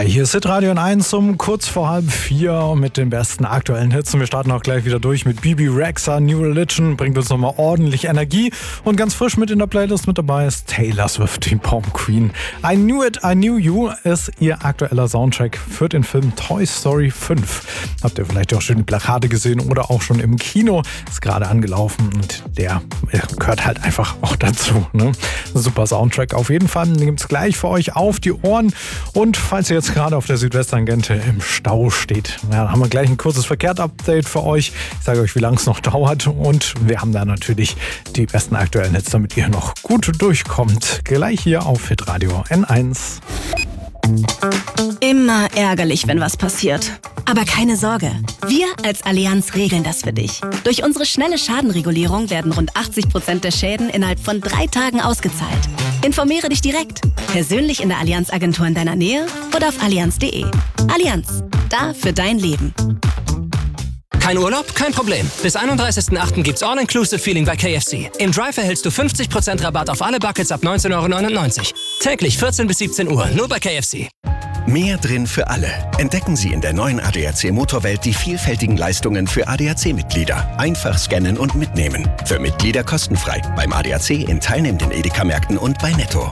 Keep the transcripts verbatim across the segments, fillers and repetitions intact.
Hier ist Hitradio N eins um kurz vor halb vier mit den besten aktuellen Hits. Und wir starten auch gleich wieder durch mit Bebe Rexha, New Religion. Bringt uns nochmal ordentlich Energie. Und ganz frisch mit in der Playlist mit dabei ist Taylor Swift, die Pom Queen. I Knew It, I Knew You ist ihr aktueller Soundtrack für den Film Toy Story fünf. Habt ihr vielleicht auch schon die Plakate gesehen oder auch schon im Kino. Ist gerade angelaufen und der gehört halt einfach auch dazu. Ne? Super Soundtrack auf jeden Fall. Den gibt's gleich für euch auf die Ohren. Und falls ihr jetzt gerade auf der Südwesttangente im Stau steht, ja, dann haben wir gleich ein kurzes Verkehrsupdate für euch. Ich sage euch, wie lange es noch dauert. Und wir haben da natürlich die besten aktuellen Hits, damit ihr noch gut durchkommt. Gleich hier auf Hitradio N eins. Immer ärgerlich, wenn was passiert. Aber keine Sorge, wir als Allianz regeln das für dich. Durch unsere schnelle Schadenregulierung werden rund achtzig Prozent der Schäden innerhalb von drei Tagen ausgezahlt. Informiere dich direkt, persönlich in der Allianz-Agentur in deiner Nähe oder auf allianz punkt de. Allianz, da für dein Leben. Kein Urlaub? Kein Problem. Bis einunddreißigsten achten gibt's All-Inclusive-Feeling bei K F C. Im Drive erhältst du fünfzig Prozent Rabatt auf alle Buckets ab neunzehn Euro neunundneunzig. Täglich vierzehn bis siebzehn Uhr, nur bei K F C. Mehr drin für alle. Entdecken Sie in der neuen A D A C Motorwelt die vielfältigen Leistungen für A D A C-Mitglieder. Einfach scannen und mitnehmen. Für Mitglieder kostenfrei. Beim A D A C in teilnehmenden Edeka-Märkten und bei Netto.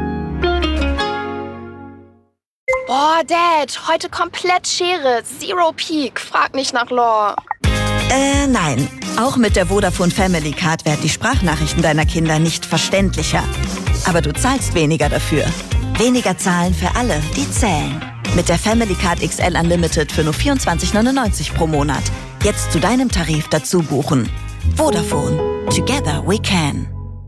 Boah, Dad, heute komplett Schere. Zero Peak. Frag nicht nach Lore. Äh, nein. Auch mit der Vodafone Family Card werden die Sprachnachrichten deiner Kinder nicht verständlicher. Aber du zahlst weniger dafür. Weniger zahlen für alle, die zählen. Mit der Family Card X L Unlimited für nur vierundzwanzig neunundneunzig pro Monat. Jetzt zu deinem Tarif dazu buchen. Vodafone. Together we can.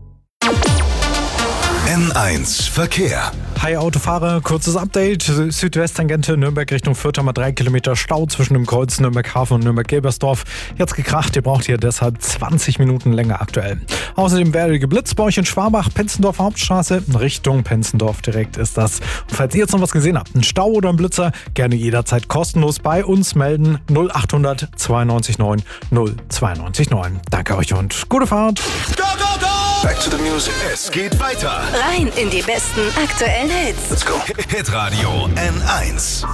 N eins Verkehr. Hi Autofahrer, kurzes Update. Südwesttangente Nürnberg Richtung Fürth haben wir drei Kilometer Stau zwischen dem Kreuz Nürnberg-Hafen und Nürnberg-Gelbersdorf. Jetzt gekracht, ihr braucht hier deshalb zwanzig Minuten länger aktuell. Außerdem wäre geblitzt bei euch in Schwabach, Penzendorf Hauptstraße, Richtung Penzendorf direkt ist das. Und falls ihr jetzt noch was gesehen habt, einen Stau oder einen Blitzer, gerne jederzeit kostenlos bei uns melden. null achthundert zweiundneunzig neun null zweiundneunzig neun. Danke euch und gute Fahrt. Go, go, go! Back to the music. Es geht weiter. Rein in die besten aktuellen Hits. Let's go. Hitradio N eins.